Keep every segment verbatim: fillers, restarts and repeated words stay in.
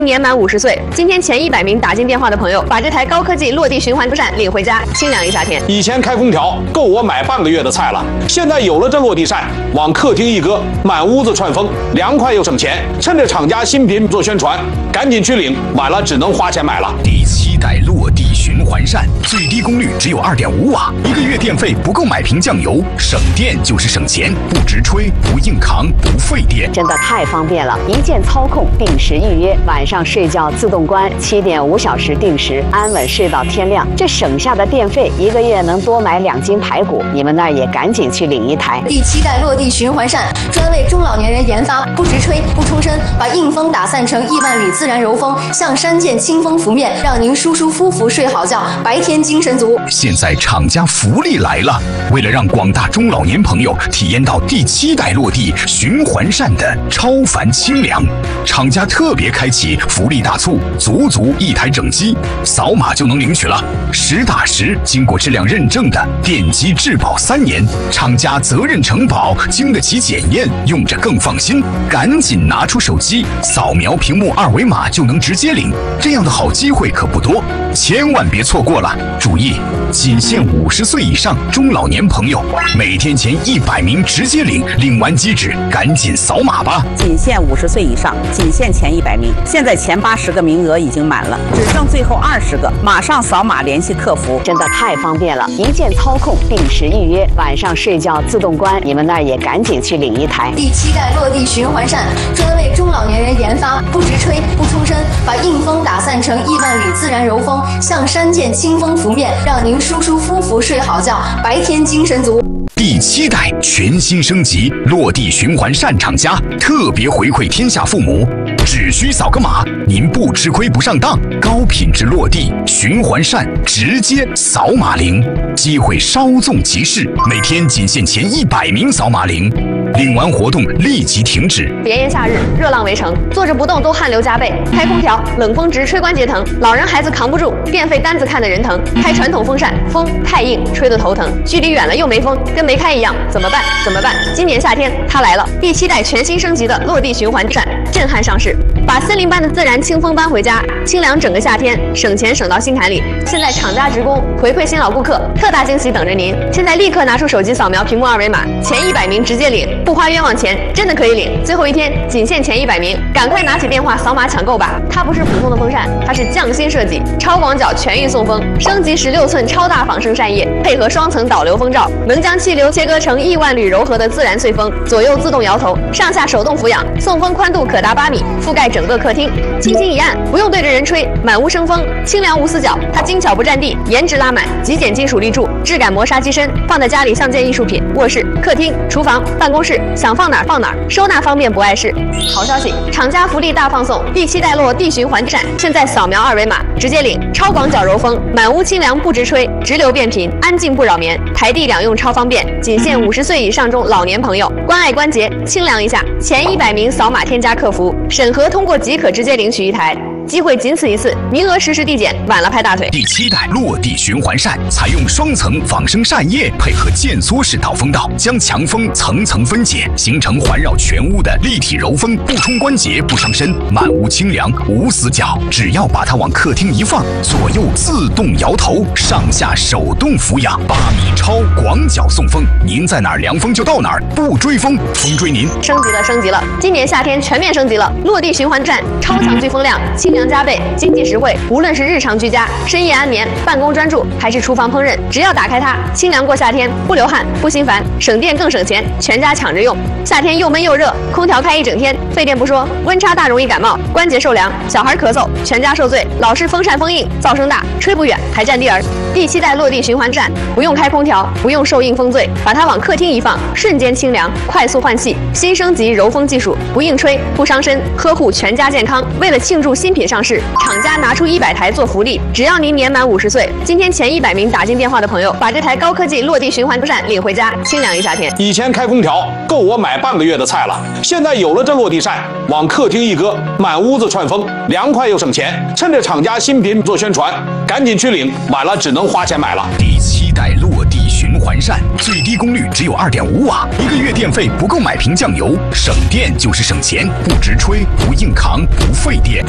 年满五十岁，今天前一百名打进电话的朋友，把这台高科技落地循环扇领回家，清凉一夏天。 以前开空调够我买半个月的菜了，现在有了这落地扇，往客厅一搁，满屋子串风，凉快又省钱。趁着厂家新品做宣传，赶紧去领，晚了只能花钱买了。 第七代落地循环扇，最低功率只有 二点五瓦，一个月电费不够买瓶酱油，省电就是省钱，不直吹，不硬扛，不费电， 真的太方便了！一键操控，定时预约，晚上睡觉自动关，七点五小时定时，安稳睡到天亮。这省下的电费，一个月能多买两斤排骨。你们那儿也赶紧去领一台。 第七代落地循环扇，专为中老年人研发，不直吹，不冲身，把硬风打散成亿万里自然柔风，像山涧清风拂面，让您舒舒服服睡好觉，白天精神足。 现在厂家福利来了，为了让广大中老年朋友体验到第七代落地循环扇的超凡清凉，厂家特别开启福利大促，足足一台整机，扫码就能领取了。实打实经过质量认证的电机质保三年，厂家责任承保，经得起检验，用着更放心。赶紧拿出手机，扫描屏幕二维码就能直接领，这样的好机会可不多，千万别错过了。注意，仅限五十岁以上中老年朋友，每天前一百名直接领，领完即止，赶紧扫码吧。 仅限五十岁以上，仅限前一百名，现在前八十个名额已经满了，只剩最后二十个，马上扫码联系客服。 真的太方便了，一键操控，定时预约，晚上睡觉自动关。你们那儿也赶紧去领一台。 第七代落地循环扇，专为中老年人研发，不直吹，不冲身，把硬风打散成亿万里自然柔风，像山涧清风拂面，让您舒舒服服睡好觉，白天精神足。 第七代全新升级落地循环扇，厂家特别回馈天下父母，只需扫个码，您不吃亏不上当。高品质落地循环扇直接扫码领，机会稍纵即逝，每天仅限前一百名扫码领，领完活动立即停止。 炎炎夏日，热浪围城，坐着不动都汗流浃背。开空调，冷风直吹关节疼，老人孩子扛不住，电费单子看得人疼。开传统风扇，风太硬，吹得头疼。距离远了又没风，跟没开一样，怎么办？怎么办？今年夏天它来了，第七代全新升级的落地循环扇震撼上市，把森林般的自然清风搬回家，清凉整个夏天，省钱省到心坎里。现在厂家职工回馈新老顾客，特大惊喜等着您！现在立刻拿出手机扫描屏幕二维码，前一百名直接领，不花冤枉钱，真的可以领。最后一天仅限前一百名，赶快拿起电话扫码抢购吧！它不是普通的风扇，它是匠心设计，超广角全域送风，升级十六寸超大仿生扇叶，配合双层导流风罩，能将气流切割成亿万缕柔和的自然碎风，左右自动摇头，上下手动俯仰，送风宽度可达八米，覆盖整个客厅。轻轻一按，不用对着人吹，满屋生风，清凉无死角。它精巧不占地，颜值拉满，极简金属立柱，质感磨砂机身，放在家里像件艺术品。卧室、客厅、厨房、办公室，想放哪儿放哪儿，收纳方便不碍事。好消息，厂家福利大放送，第七代落地循环扇，现在扫描二维码直接领，超广角柔风，满屋清凉不直吹，直流变频，安静不扰眠，台地两用超方便。仅限五十岁以上中老年朋友，关爱关节，清凉一下。前一百名扫码添加客服，审核通过即可直接领取一台。机会仅此一次，名额实时递减，晚了拍大腿。 第七代落地循环扇采用双层仿生扇叶，配合渐缩式导风道，将强风层层分解，形成环绕全屋的立体柔风，不冲关节，不伤身，满屋清凉无死角。只要把它往客厅一放，左右自动摇头，上下手动俯仰，八米超广角送风，您在哪儿凉风就到哪儿，不追风，风追您。 升级了，升级了！今年夏天全面升级了，落地循环扇超强聚风量，清凉加倍，经济实惠。无论是日常居家、深夜安眠、办公专注，还是厨房烹饪，只要打开它，清凉过夏天，不流汗，不心烦，省电更省钱，全家抢着用。夏天又闷又热，空调开一整天，费电不说，温差大容易感冒，关节受凉，小孩咳嗽，全家受罪。老是风扇风硬，噪声大，吹不远，还占地儿。第七代落地循环扇，不用开空调，不用受硬风醉，把它往客厅一放，瞬间清凉，快速换气。新升级柔风技术，不硬吹，不伤身，呵护全家健康。为了庆祝新品上市，厂家拿出一百台做福利，只要您年满五十岁，今天前一百名打进电话的朋友，把这台高科技落地循环扇领回家，清凉一夏天。 以前开空调够我买半个月的菜了，现在有了这落地扇，往客厅一搁，满屋子串风，凉快又省钱。趁着厂家新品做宣传，赶紧去领，晚了只能花钱买了。 第七代落地循环扇，最低功率只有 二点五瓦，一个月电费不够买瓶酱油，省电就是省钱，不直吹，不硬扛，不费电， 直风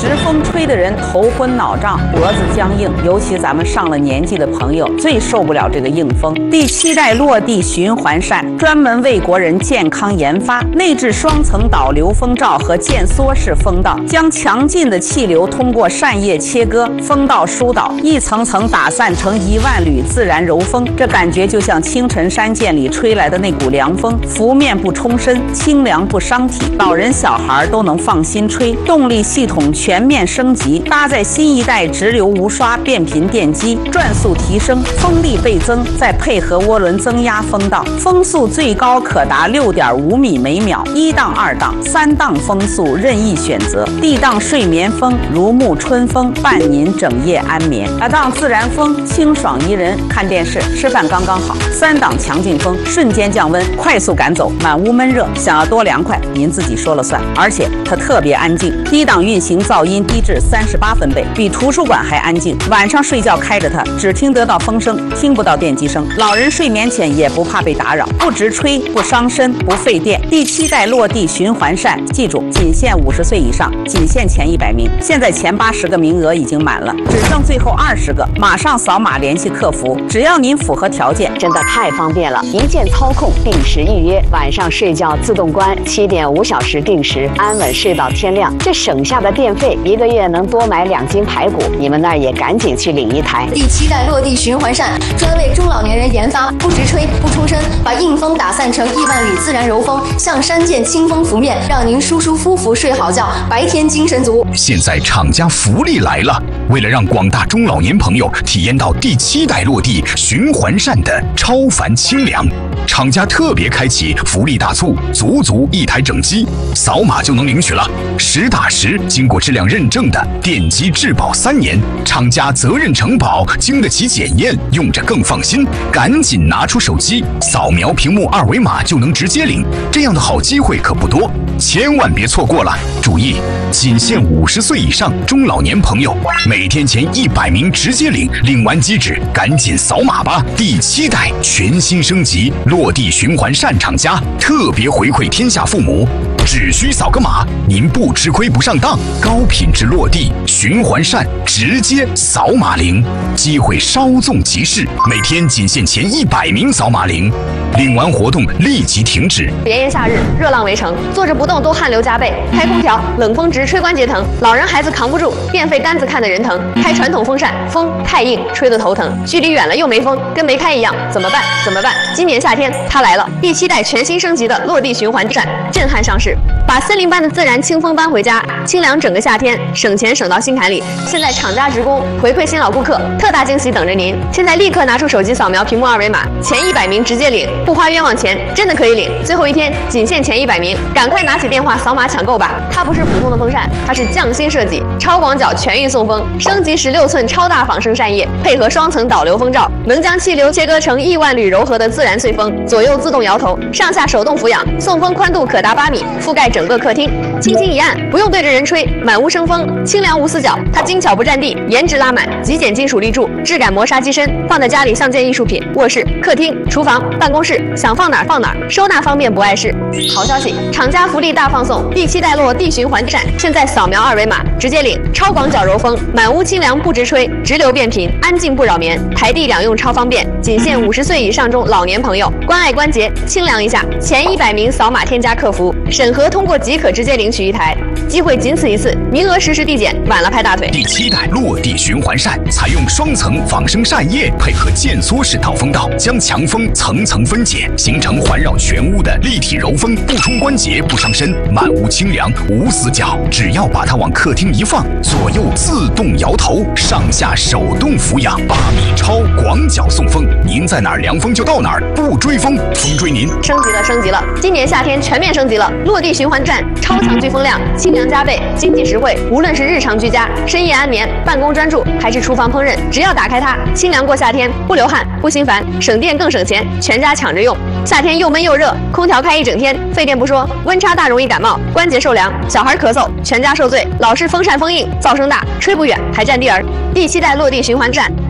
风吹的人头昏脑胀，脖子僵硬，尤其咱们上了年纪的朋友最受不了这个硬风。第七代落地循环扇专门为国人健康研发，内置双层导流风罩和渐缩式风道，将强劲的气流通过扇叶切割，风道疏导，一层层打散成一万缕自然柔风。这感觉就像清晨山涧里吹来的那股凉风，拂面不冲身，清凉不伤体，老人小孩都能放心吹。动力系统全面升级，搭载新一代直流无刷变频电机，转速提升，风力倍增，再配合涡轮增压风道，风速最高可达六点五米每秒，一档、二档、三档风速任意选择。D档睡眠风，如沐春风，伴您整夜安眠。二档自然风，清爽宜人，看电视、吃饭刚刚好。三档强劲风，瞬间降温，快速赶走满屋闷热。想要多凉快，您自己说了算。而且它特别安静，低档运行噪音低至三十八分贝，比图书馆还安静。晚上睡觉开着它，只听得到风声，听不到电机声。老人睡眠前也不怕被打扰，不直吹，不伤身，不费电。第七代落地循环扇，记住，仅限五十岁以上，仅限前一百名。现在前八十个名额已经满了，只剩最后二十个，马上扫码联系客服，只要您符合条件。 真的太方便了，一键操控，定时预约，晚上睡觉自动关，七点五小时定时，安稳睡到天亮。这省下的电费，一个月能多买两斤排骨。你们那儿也赶紧去领一台。 第七代落地循环扇专为中老年人研发，不直吹，不冲身，把硬风打散成亿万缕自然柔风，像山涧清风拂面，让您舒舒服服睡好觉，白天精神足。 现在厂家福利来了，为了让广大中老年朋友体验到第七代落地循环扇的超凡清凉，厂家特别开启福利大促，足足一台整机，扫码就能领取了。实打实经过质量认证的电机质保三年，厂家责任承保，经得起检验，用着更放心。赶紧拿出手机，扫描屏幕二维码就能直接领，这样的好机会可不多，千万别错过了。注意，仅限五十岁以上中老年朋友，每天前一百名直接领，领完机制赶紧扫码吧。第七代全新升级落地循环扇厂家特别回馈天下父母，只需扫个码，您不吃亏不上当，高品质落地循环扇直接扫码领，机会稍纵即逝，每天仅限前一百名扫码领，领完活动立即停止。 炎炎夏日，热浪围城，坐着不动都汗流浃背，开空调冷风直吹关节疼，老人孩子扛不住，电费单子看得人疼，开传统风扇风太硬，吹得头疼，距离远了又没风，跟没开一样，怎么办？怎么办？今年夏天它来了，第七代全新升级的落地循环扇震撼上市，把森林般的自然清风搬回家，清凉整个夏天，省钱省到心坎里。现在厂家职工回馈新老顾客，特大惊喜等着您！现在立刻拿出手机扫描屏幕二维码，前一百名直接领，不花冤枉钱，真的可以领。最后一天仅限前一百名，赶快拿起电话扫码抢购吧！它不是普通的风扇，它是匠心设计、超广角全域送风，升级十六寸超大仿生扇叶，配合双层导流风罩，能将气流切割成亿万缕柔和的自然碎风，左右自动摇头，上下手动俯仰，送风宽度可达八米，覆盖整个客厅。轻轻一按，不用对着人吹，满屋生风，清凉无死角。它精巧不占地，颜值拉满，极简金属立柱，质感磨砂机身，放在家里像件艺术品。卧室、客厅、厨房、办公室，想放哪儿放哪儿，收纳方便不碍事。好消息，厂家福利大放送，第七代落地循环扇，现在扫描二维码直接领，超广角柔风，满屋清凉不直吹，直流变频，安静不扰眠，台地两用超方便，仅限五十岁以上中老年朋友，关爱关节，清凉一下，前一百名扫码添加客服，审核通过即可直接领取一台，机会仅此一次，名额实时递减，晚了拍大腿。 第七代落地循环扇采用双层仿生扇叶，配合渐缩式导风道，将强风层层分解，形成环绕全屋的立体柔风，不冲关节，不伤身，满屋清凉无死角。只要把它往客厅一放，左右自动摇头，上下手动俯仰，八米超广角送风，您在哪儿凉风就到哪儿，不追风，风追您。 升级了，升级了！今年夏天全面升级了，落地循环扇超强聚风量，清凉加倍，经济实惠。无论是日常居家、深夜安眠、办公专注，还是厨房烹饪，只要打开它，清凉过夏天，不流汗，不心烦，省电更省钱，全家抢着用。夏天又闷又热，空调开一整天，费电不说，温差大容易感冒，关节受凉，小孩咳嗽，全家受罪。老是风扇风硬，噪声大，吹不远，还占地儿。第七代落地循环扇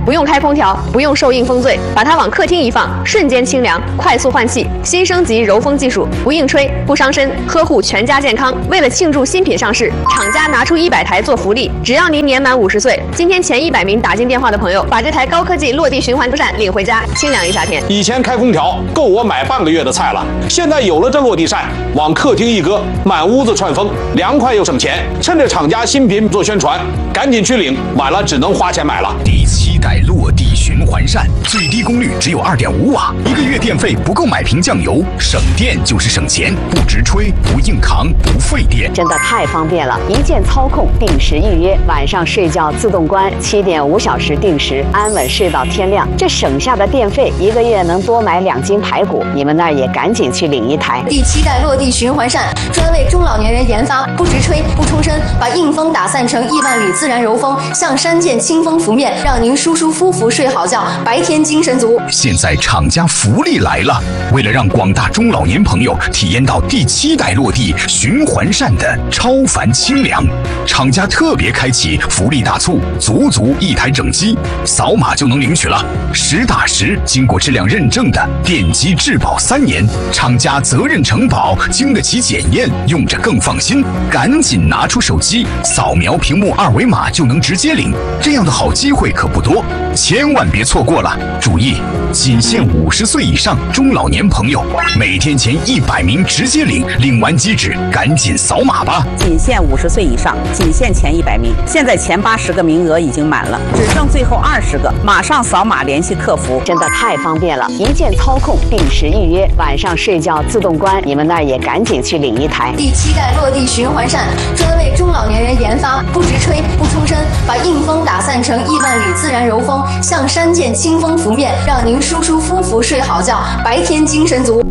不用开空调，不用受硬风罪，把它往客厅一放，瞬间清凉，快速换气。新升级柔风技术，不硬吹，不伤身，呵护全家健康。为了庆祝新品上市，厂家拿出一百台做福利，只要您年满五十岁，今天前一百名打进电话的朋友，把这台高科技落地循环风扇领回家，清凉一夏天。 以前开空调够我买半个月的菜了，现在有了这落地扇，往客厅一搁，满屋子串风，凉快又省钱。趁着厂家新品做宣传，赶紧去领，晚了只能花钱买了。 第七代落地循环扇，最低功率只有 二点五瓦，一个月电费不够买瓶酱油，省电就是省钱，不直吹，不硬扛，不费电， 真的太方便了！一键操控，定时预约，晚上睡觉自动关，七点五小时定时，安稳睡到天亮。这省下的电费，一个月能多买两斤排骨。你们那儿也赶紧去领一台。 第七代落地循环扇，专为中老年人研发，不直吹，不冲身，把硬风打散成亿万里自然柔风，像山涧清风拂面，让您舒舒服服睡好觉，白天精神足。 现在厂家福利来了，为了让广大中老年朋友体验到第七代落地循环扇的超凡清凉，厂家特别开启福利大促，足足一台整机，扫码就能领取了。实打实经过质量认证的电机质保三年，厂家责任承保，经得起检验，用着更放心。赶紧拿出手机，扫描屏幕二维码就能直接领，这样的好机会可不多，千万别错过了。注意，仅限五十岁以上中老年朋友，每天前一百名直接领，领完即止，赶紧扫码吧。 仅限五十岁以上，仅限前一百名，现在前八十个名额已经满了，只剩最后二十个，马上扫码联系客服。 真的太方便了，一键操控，定时预约，晚上睡觉自动关。你们那儿也赶紧去领一台。 第七代落地循环扇，专为中老年人研发，不直吹，不冲身，把硬风打散成亿万里自然柔风，像山涧清风拂面，让您舒舒服服睡好觉，白天精神足。